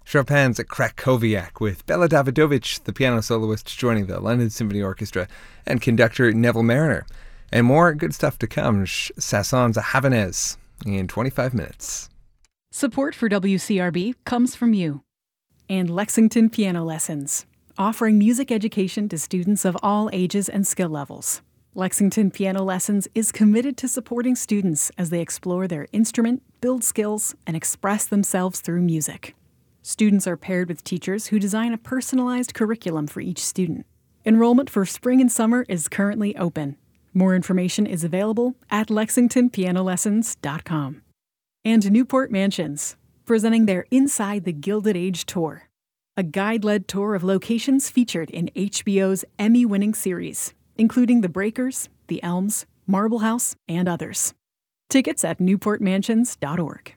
Chopin's Krakowiak, with Bela Davidovich, the piano soloist, joining the London Symphony Orchestra, and conductor Neville Marriner. And more good stuff to come. Sasson's Havanaise in 25 minutes. Support for WCRB comes from you and Lexington Piano Lessons, offering music education to students of all ages and skill levels. Lexington Piano Lessons is committed to supporting students as they explore their instrument, build skills, and express themselves through music. Students are paired with teachers who design a personalized curriculum for each student. Enrollment for spring and summer is currently open. More information is available at lexingtonpianolessons.com. And Newport Mansions, presenting their Inside the Gilded Age tour, a guide-led tour of locations featured in HBO's Emmy-winning series, including The Breakers, The Elms, Marble House, and others. Tickets at newportmansions.org.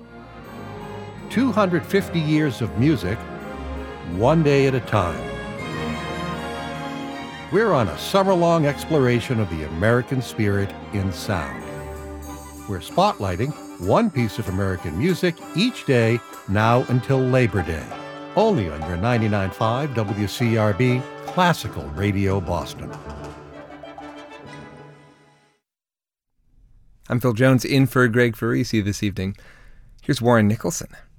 250 years of music, one day at a time. We're on a summer-long exploration of the American spirit in sound. We're spotlighting one piece of American music each day now until Labor Day, only on your 99.5 WCRB Classical Radio Boston. I'm Phil Jones in for Greg Farisi this evening. Here's Warren Nicholson.